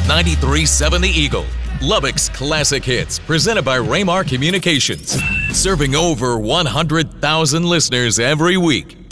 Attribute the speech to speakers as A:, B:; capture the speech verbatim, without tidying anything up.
A: ninety-three point seven The Eagle, Lubbock's classic hits, presented by Raymar Communications. Serving over one hundred thousand listeners every week.